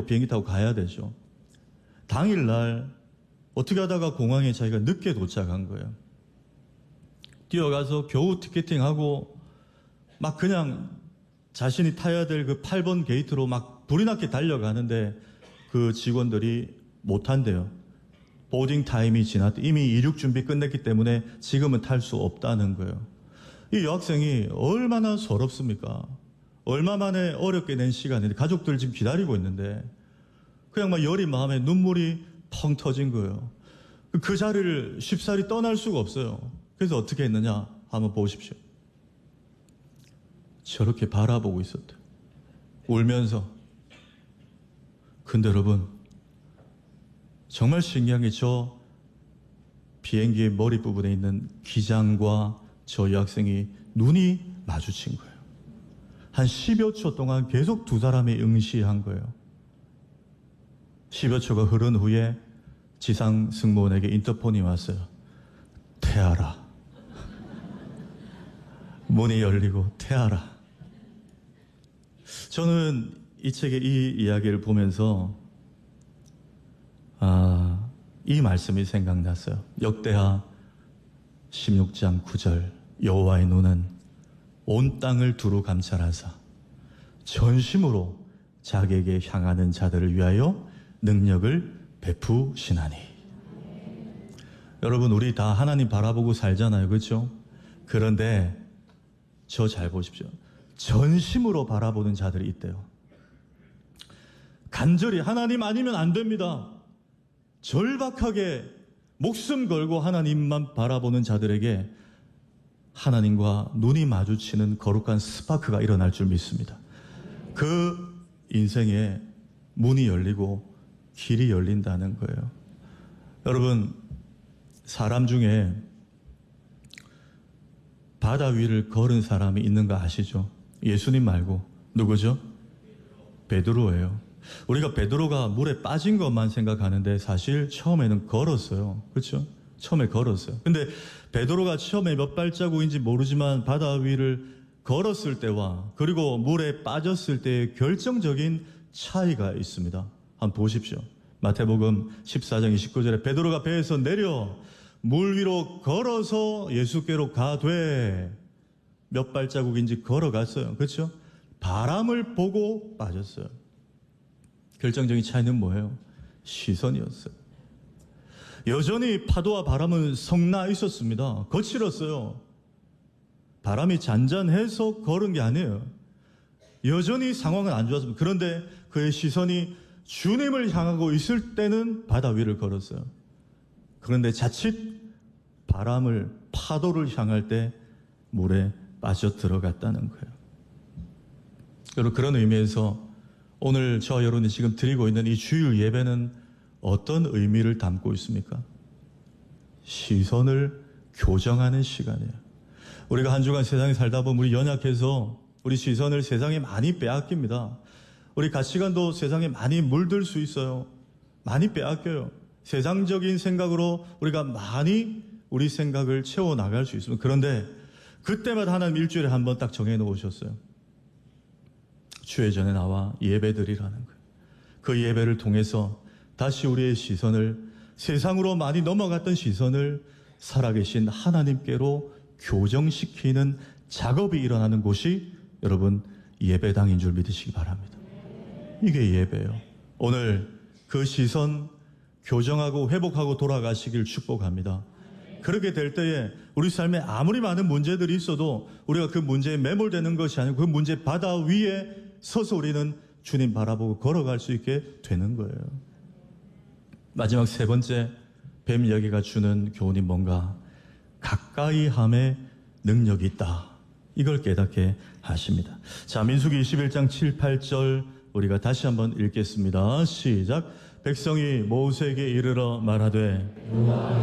비행기 타고 가야 되죠. 당일날 어떻게 하다가 공항에 자기가 늦게 도착한 거예요. 뛰어가서 겨우 티켓팅하고 막 그냥 자신이 타야 될 그 8번 게이트로 막 불이 나게 달려가는데 그 직원들이 못한대요. 보딩 타임이 지났대. 이미 이륙 준비 끝냈기 때문에 지금은 탈 수 없다는 거예요. 이 여학생이 얼마나 서럽습니까? 얼마 만에 어렵게 낸 시간인데 가족들 지금 기다리고 있는데 그냥 막 열이 마음에 눈물이 펑 터진 거예요. 그 자리를 쉽사리 떠날 수가 없어요. 그래서 어떻게 했느냐 한번 보십시오. 저렇게 바라보고 있었대요. 울면서. 근데 여러분 정말 신기한 게 저 비행기의 머리 부분에 있는 기장과 저 여학생이 눈이 마주친 거예요. 한 10여 초 동안 계속 두 사람이 응시한 거예요. 10여 초가 흐른 후에 지상 승무원에게 인터폰이 왔어요. 태아라. 문이 열리고 태아라. 저는 이 책의 이 이야기를 보면서 이 말씀이 생각났어요. 역대하 16장 9절 여호와의 눈은 온 땅을 두루 감찰하사 전심으로 자기에게 향하는 자들을 위하여 능력을 베푸시나니. 여러분 우리 다 하나님 바라보고 살잖아요. 그렇죠? 그런데 저 잘 보십시오. 전심으로 바라보는 자들이 있대요. 간절히 하나님 아니면 안 됩니다. 절박하게 목숨 걸고 하나님만 바라보는 자들에게 하나님과 눈이 마주치는 거룩한 스파크가 일어날 줄 믿습니다. 그 인생에 문이 열리고 길이 열린다는 거예요. 여러분 사람 중에 바다 위를 걸은 사람이 있는 거 아시죠? 예수님 말고 누구죠? 베드로예요. 우리가 베드로가 물에 빠진 것만 생각하는데 사실 처음에는 걸었어요. 그렇죠? 처음에 걸었어요. 근데 베드로가 처음에 몇 발자국인지 모르지만 바다 위를 걸었을 때와 그리고 물에 빠졌을 때의 결정적인 차이가 있습니다. 한번 보십시오. 마태복음 14장 29절에 베드로가 배에서 내려 물 위로 걸어서 예수께로 가되 몇 발자국인지 걸어갔어요. 그렇죠? 바람을 보고 빠졌어요. 결정적인 차이는 뭐예요? 시선이었어요. 여전히 파도와 바람은 성나 있었습니다. 거칠었어요. 바람이 잔잔해서 걸은 게 아니에요. 여전히 상황은 안 좋았습니다. 그런데 그의 시선이 주님을 향하고 있을 때는 바다 위를 걸었어요. 그런데 자칫 바람을 파도를 향할 때 물에 빠져 들어갔다는 거예요. 여러분 그런 의미에서 오늘 저와 여러분이 지금 드리고 있는 이 주일 예배는 어떤 의미를 담고 있습니까? 시선을 교정하는 시간이에요. 우리가 한 주간 세상에 살다 보면 우리 연약해서 우리 시선을 세상에 많이 빼앗깁니다. 우리 가치관도 세상에 많이 물들 수 있어요. 많이 빼앗겨요. 세상적인 생각으로 우리가 많이 우리 생각을 채워나갈 수 있습니다. 그런데 그때마다 하나님 일주일에 한 번 딱 정해놓으셨어요. 주의 전에 나와 예배드리라는 거예요. 그 예배를 통해서 다시 우리의 시선을 세상으로 많이 넘어갔던 시선을 살아계신 하나님께로 교정시키는 작업이 일어나는 곳이 여러분 예배당인 줄 믿으시기 바랍니다. 이게 예배예요. 오늘 그 시선 교정하고 회복하고 돌아가시길 축복합니다. 그렇게 될 때에 우리 삶에 아무리 많은 문제들이 있어도 우리가 그 문제에 매몰되는 것이 아니고 그 문제 바다 위에 서서 우리는 주님 바라보고 걸어갈 수 있게 되는 거예요. 마지막 세 번째 뱀 이야기가 주는 교훈이 뭔가? 가까이 함에 능력이 있다. 이걸 깨닫게 하십니다. 자, 민수기 21장 7, 8절 우리가 다시 한번 읽겠습니다. 시작. 백성이 모세에게 이르러 말하되